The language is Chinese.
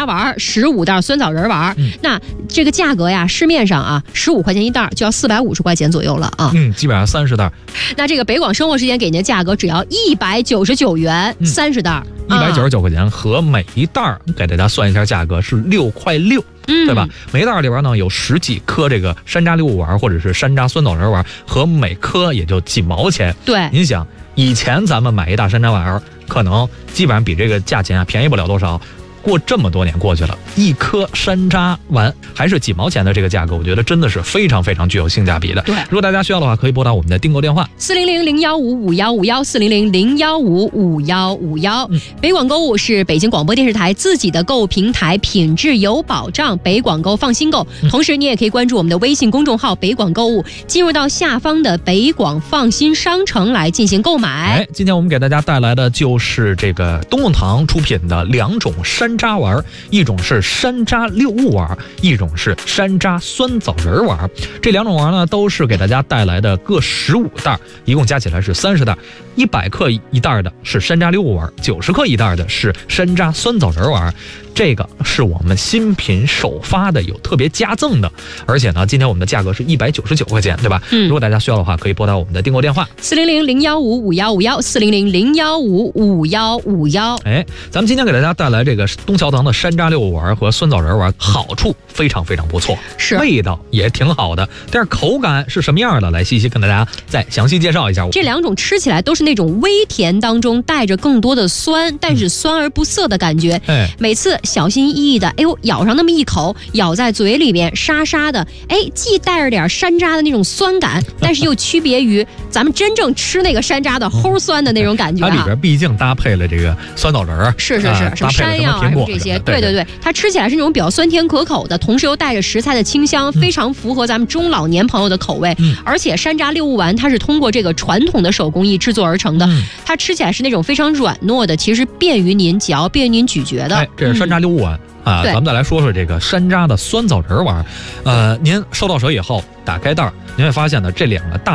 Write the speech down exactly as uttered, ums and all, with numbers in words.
楂丸，十五袋酸枣仁丸、嗯。那这个价格呀，市面上啊，十五块钱一袋就要四百五十块钱左右了啊。 嗯，基本上三十袋。 那这个北广生活时间给您的价格只要一百九十九元，三十袋， 一百九十九块钱，和每一袋给大家算一下价格是六块六。嗯，对吧？每一袋里边呢有十几颗这个山楂六物丸或者是山楂酸枣仁丸，和每颗也就几毛钱。 对， 您想，以前咱们买一大山楂丸，可能基本上比这个价钱啊便宜不了多少。过这么多年过去了，一颗山楂丸还是几毛钱的这个价格，我觉得真的是非常非常具有性价比的。 对， 如果大家需要的话，可以拨打我们的订购电话四零零零幺五五幺五幺四零零零幺五五幺五幺。北广购物是北京广播电视台自己的购物平台，品质有保障，北广购放心购。同时，你也可以关注我们的微信公众号“北广购物”，进入到下方的北广放心商城来进行购买。 哎，今天我们给大家带来的就是这个东永堂出品的两种山楂丸，一种是山楂六物丸，一种是山楂酸枣仁丸。这两种丸呢，都是给大家带来的各十五袋，一共加起来是三十袋。一百克一袋的是山楂六物丸，九十克一袋的是山楂酸枣仁丸。这个是我们新品首发的，有特别加赠的，而且呢，今天我们的价格是一百九十九块钱，对吧？嗯。如果大家需要的话，可以拨打我们的订购电话四零零零幺五五幺五幺四零零零幺五五幺五幺。 哎，咱们今天给大家带来这个东桥堂的山楂六物丸和酸枣仁丸，好处非常非常不错， 是味道也挺好的，但是口感是什么样的？来，西西跟大家再详细介绍一下。 这两种吃起来都是那种微甜当中带着更多的酸，但是酸而不涩的感觉。哎，每次小心翼翼的，哎呦，咬上那么一口，咬在嘴里面沙沙的，哎，既带着点山楂的那种酸感，但是又区别于咱们真正吃那个山楂的齁酸的那种感觉、啊。 它里边毕竟搭配了这个酸枣仁， 是是是， 啊、 什么山药啊，什么这些，对对对，它吃起来是那种比较酸甜可口的，同时又带着食材的清香，非常符合咱们中老年朋友的口味。嗯、而且山楂六物丸它是通过这个传统的手工艺制作而成的，嗯、它吃起来是那种非常软糯的，其实便于您嚼，便于您咀嚼的。 哎，这是山楂六物丸。嗯啊，咱们再来说说这个山楂的酸枣仁丸，呃，您收到手以后打开袋，您会发现呢，这两个大